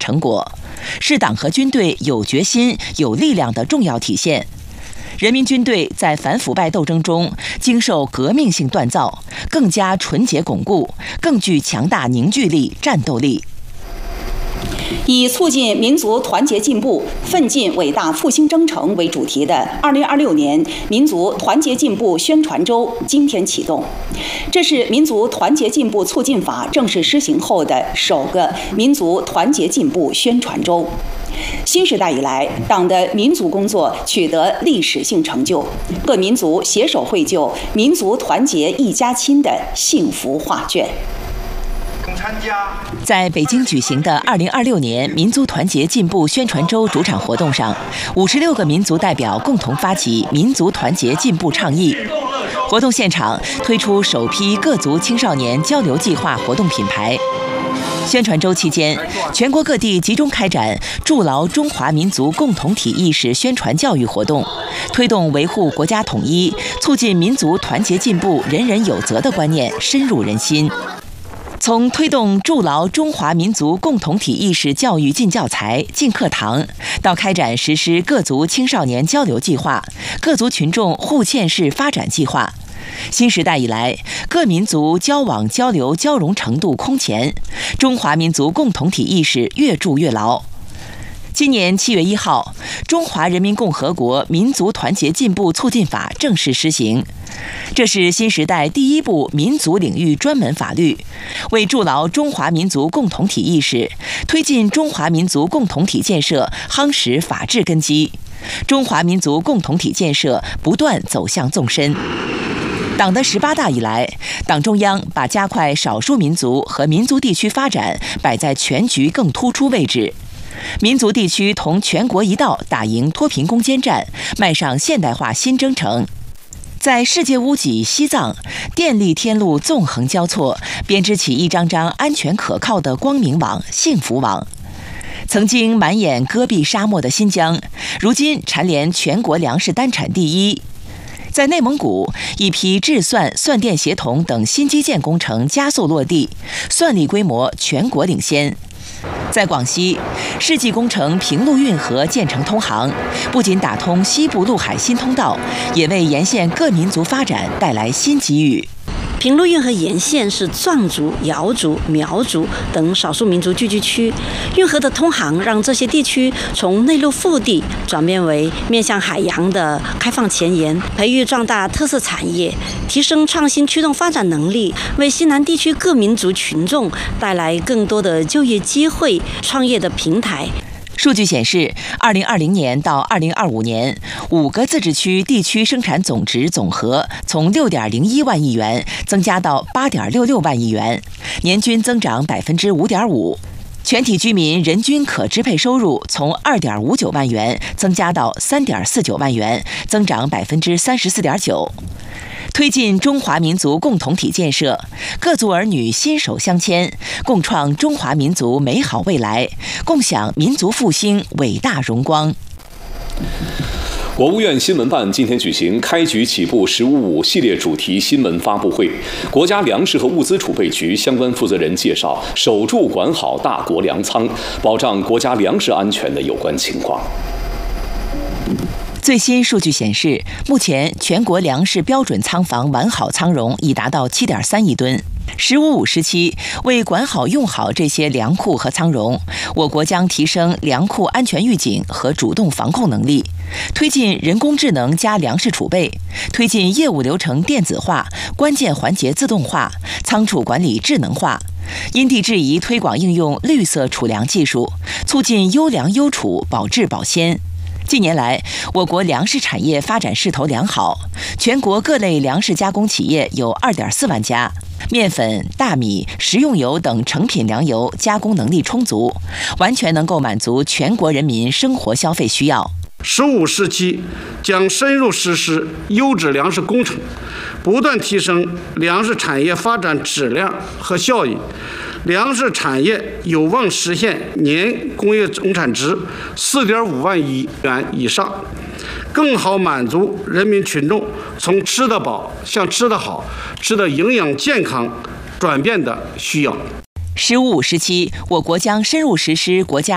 成果，是党和军队有决心、有力量的重要体现。人民军队在反腐败斗争中经受革命性锻造，更加纯洁巩固，更具强大凝聚力、战斗力。 以促进民族团结进步、奋进伟大复兴征程为主题的2026年民族团结进步宣传周今天启动。这是民族团结进步促进法正式施行后的首个民族团结进步宣传周。新时代以来，党的民族工作取得历史性成就，各民族携手绘就民族团结一家亲的幸福画卷。 在北京举行的2026年民族团结进步宣传周主场活动上，56个民族代表共同发起民族团结进步倡议。活动现场推出首批各族青少年交流计划活动品牌。宣传周期间，全国各地集中开展筑牢中华民族共同体意识宣传教育活动，推动维护国家统一、促进民族团结进步人人有责的观念深入人心。从推动筑牢中华民族共同体意识教育进教材、进课堂，到开展实施各族青少年交流计划、各族群众互嵌式发展计划，新时代以来，各民族交往交流交融程度空前，中华民族共同体意识越筑越牢。今年7月1号，《中华人民共和国民族团结进步促进法》正式施行。这是新时代第一部民族领域专门法律，为筑牢中华民族共同体意识、推进中华民族共同体建设夯实法治根基，中华民族共同体建设不断走向纵深。党的18大以来，党中央把加快少数民族和民族地区发展摆在全局更突出位置。民族地区同全国一道打赢脱贫攻坚战，迈上现代化新征程。在世界屋脊西藏，电力天路纵横交错，编织起一张张安全可靠的光明网、幸福网。曾经满眼戈壁沙漠的新疆，如今蝉联全国粮食单产第一。在内蒙古，一批制算、算电协同等新基建工程加速落地，算力规模全国领先。在广西，世纪工程平陆运河建成通航，不仅打通西部陆海新通道，也为沿线各民族发展带来新机遇。 平陆运河沿线是藏族、瑶族、苗族等少数民族聚居区，运河的通航让这些地区从内陆腹地转变为面向海洋的开放前沿，培育壮大特色产业，提升创新驱动发展能力，为西南地区各民族群众带来更多的就业机会、创业的平台。 数据显示，2020年到2025年，5个自治区地区生产总值总和从6.01万亿元增加到8.66万亿元，年均增长5.5%。全体居民人均可支配收入从2.59万元增加到3.49万元，增长34.9%。推进中华民族共同体建设，各族儿女心手相牵，共创中华民族美好未来，共享民族复兴伟大荣光。 国务院新闻办今天举行开局起步“15+5”系列主题新闻发布会，国家粮食和物资储备局相关负责人介绍守住管好大国粮仓，保障国家粮食安全的有关情况。 最新数据显示，目前全国粮食标准仓房完好仓容已达到7.3亿吨。15+5时期，为管好用好这些粮库和仓容，我国将提升粮库安全预警和主动防控能力，推进人工智能加粮食储备，推进业务流程电子化、关键环节自动化、仓储管理智能化，因地制宜推广应用绿色储粮技术，促进优粮优储、保质保鲜。近年来，我国粮食产业发展势头良好，全国各类粮食加工企业有2.4万家，面粉、大米、食用油等成品粮油加工能力充足，完全能够满足全国人民生活消费需要。 15时期将深入实施优质粮食工程，不断提升粮食产业发展质量和效益，粮食产业有望实现年工业总产值4.5万亿元以上，更好满足人民群众从吃得饱向吃得好、吃得营养健康转变的需要。 15+5时期，我国将深入实施国家